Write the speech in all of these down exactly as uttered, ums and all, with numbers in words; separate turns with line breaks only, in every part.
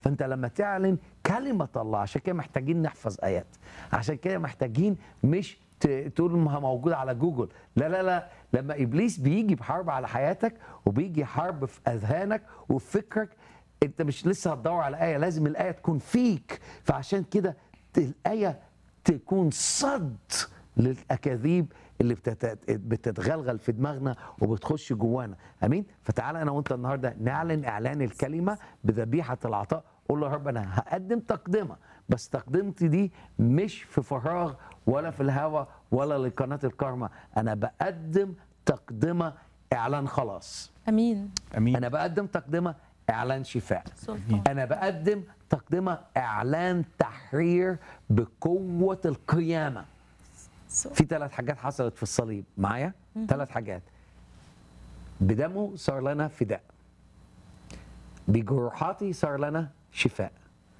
فانت لما تعلن كلمه الله، عشان كده محتاجين نحفظ ايات، عشان كده محتاجين مش ت- تقول ما موجود على جوجل. لا لا لا، لما ابليس بيجي بحرب على حياتك وبيجي حرب في اذهانك وفي فكرك، انت مش لسه هتدور على ايه، لازم الايه تكون فيك. فعشان كده ت- الايه تكون صد للاكاذيب اللي بتت- بتتغلغل في دماغنا وبتخش جوانا. امين. فتعالى انا وانت النهارده نعلن اعلان الكلمه بذبيحه العطاء. قول له يا رب انا هقدم تقدمه، بس تقدمتي دي مش في فراغ ولا في الهوا ولا لقناه الكارما، انا بقدم تقدمه اعلان خلاص.
امين.
امين.
انا بقدم تقدمه اعلان شفاء.
سلطان.
انا بقدم تقدمه اعلان تحرير بقوه القيامه. في ثلاث حاجات حصلت في الصليب معايا، ثلاث حاجات. بدمه صار لنا فداء، بجروحاته صار لنا شفاء،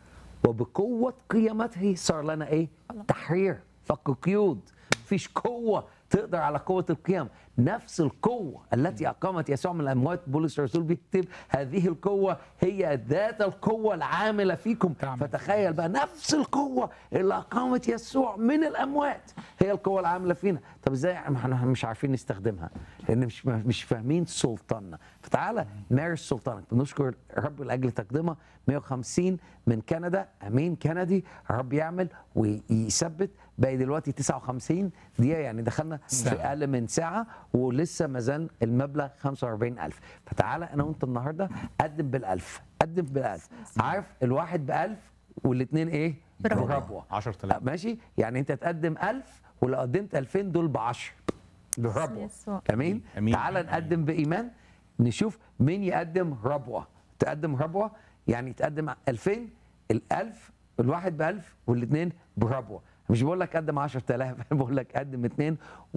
وبقوة قيامته صار لنا ايه؟ تحرير، فك قيود. مفيش قوة تقدر على قوة القيام. نفس القوة التي أقامت يسوع من الأموات، بولس الرسول بيكتب هذه القوة هي ذات القوة العاملة فيكم. فتخيل بقى نفس القوة اللي أقامت يسوع من الأموات هي القوة العاملة فينا. طب ازاي احنا مش عارفين نستخدمها؟ لأن مش مش فاهمين سلطاننا. فتعالى مارس سلطانك. بنشكر رب لأجل تقدمة مية وخمسين من كندا. أمين كندي. رب يعمل ويثبت. باقي دلوقتي تسعة وخمسين دقيقة، يعني دخلنا في أقل من ساعة ولسه ما زال المبلغ خمسة وأربعين ألف. فتعالى أنا وأنت النهاردة قدم بالألف، قدم بالألف. عارف الواحد بألف والاثنين إيه؟
بربوة.
بربوة.
عشرة آلاف.
ماشي؟ يعني أنت تقدم ألف ولو قدمت ألفين دول بعشر بربوة.
يسوع.
أمين؟
أمين.
تعالى نقدم بإيمان، نشوف مين يقدم ربوة. تقدم ربوة يعني تقدم ألفين، الألف الواحد بألف والاثنين بربوة. مش بقول لك قدم عشرة آلاف، بقول لك قدم اثنين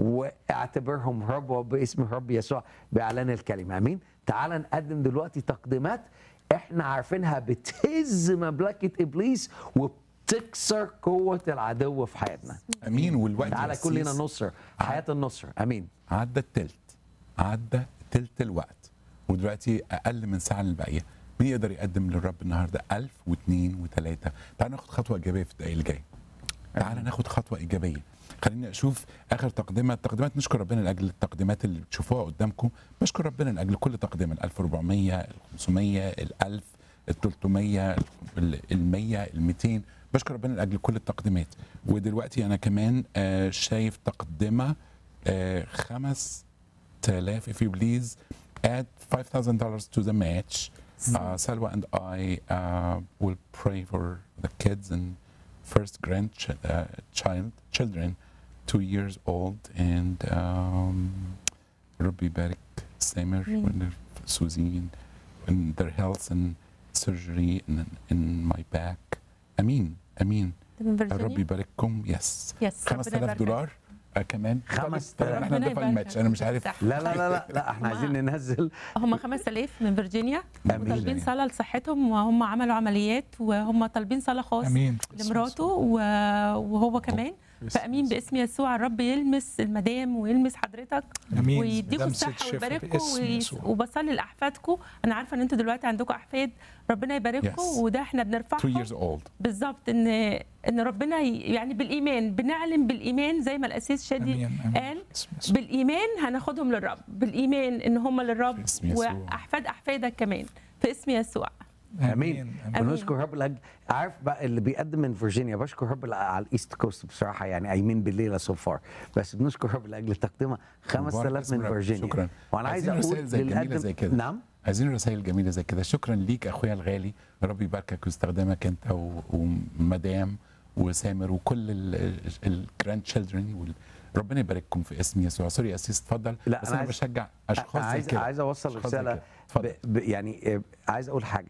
واعتبرهم ربوة باسم الرب يسوع باعلان الكلمه. امين. تعال نقدم دلوقتي تقديمات احنا عارفينها بتهز مملكه ابليس وبتكسر قوه العدو في حياتنا.
امين. والوقت
تعالى
يا
كلنا
أسيس
نصر حياه النصر. امين.
عدى التلت، عدى تلت الوقت، ودلوقتي اقل من ساعه الباقيه. مين يقدر يقدم للرب النهارده ألف واثنين وثلاثة؟ تعال ناخد خطوه ايجابيه في الدقايق اللي جايه. تعال ناخد خطوه ايجابيه. خليني اشوف اخر تقدمه. تقديمات نشكر ربنا لاجل التقديمات اللي بتشوفوها قدامكم. بشكر ربنا لاجل كل تقديم، ال ألف وأربعمية، ال خمسمية، ال ألف، ال ثلاثمية، ال مية، ال مئتين. بشكر ربنا لاجل كل التقديمات. ودلوقتي انا كمان آه شايف تقدمه آه خمس آلاف. if you please add five thousand dollars to the match. Uh, Salwa and I uh, will pray for the kids and first grandchild uh, child children two years old, and um, Rabbi Barak Samer and Susie and their health and surgery in, in my back. Amin. Amin.
من
ربي
فيرجينيا.
يبارككم. يس.
يس، ربنا
خمسة آلاف
يباركك.
دولار آه كمان.
خمس
طيب
آلاف.
احنا
ربنا
ندفع
يباركك.
الماتش. انا مش عارف.
صح.
لا لا لا لا, لا احنا عايزين ننزل.
هم خمس آلاف من فيرجينيا
أمين.
وطالبين صلاة لصحتهم، وهم عملوا عمليات وهم طالبين صلاة خاص
امين.
لمراته و- وهو كمان.
باسم
فامين باسم يسوع الرب يلمس المدام ويلمس حضرتك
امين.
ويديكم
لمسة
الصحه
شفاء
ويبارككم
باسم
ويس-
يسوع.
وبصلي لاحفادكم. انا عارفه ان انتوا دلوقتي عندكم احفاد، ربنا يبارككم.
Yes.
وده احنا
two
بنرفعهم
years old.
بالظبط، ان ان ربنا ي- يعني بالايمان بنعلن بالايمان زي ما الاسيس شادي
امين. امين.
قال.
باسم يسوع.
بالايمان هناخدهم للرب، بالايمان ان هم للرب
باسم يسوع.
واحفاد احفادك كمان في اسم يسوع.
امين.
أمين.
بنشكر رب الأجل. عارف بقى اللي بيقدم من فيرجينيا، بشكر رب على الايست كوست بصراحه، يعني قايمين بالليله سو فار. بس بنشكر رب لاجل تقديمها خمسة آلاف
اسم
من
رب.
فيرجينيا.
شكرا.
وانا عايز
عايزين
اقول
رسائل زي جميلة
للقدم-
زي كده.
نعم.
عايزين رسائل جميله زي كده. شكرا ليك اخويا الغالي. ربي يباركك ويستخدمك انت و- ومدام وسامر وكل الجراند تشيلدرن. ربنا يبارككم في اسم يسوع. سوري يا اسيس اتفضل.
لا،
بس
أنا
انا
عايز-
بشجع اشخاص زي
عايز
كده.
عايز اوصل
أشخاص زي
رساله
كده. اتفضل.
ب... ب... يعني آه، عايز اقول حاجه.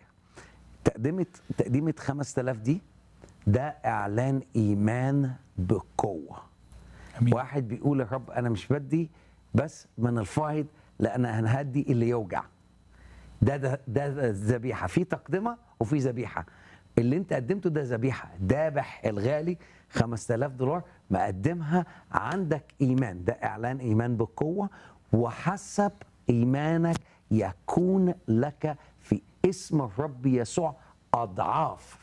تقديمه تقديمه خمسة آلاف دي ده اعلان ايمان بقوه.
امين.
واحد بيقول يا رب انا مش بدي بس من الفايض، لان انا هدي اللي يوجع. ده ده ده ذبيحه، في تقدمه وفي ذبيحه. اللي انت قدمته ده ذبيحه، ذابح الغالي خمسة آلاف دولار مقدمها. عندك ايمان، ده اعلان ايمان بقوه، وحسب ايمانك يكون لك في اسم الرب يسوع اضعاف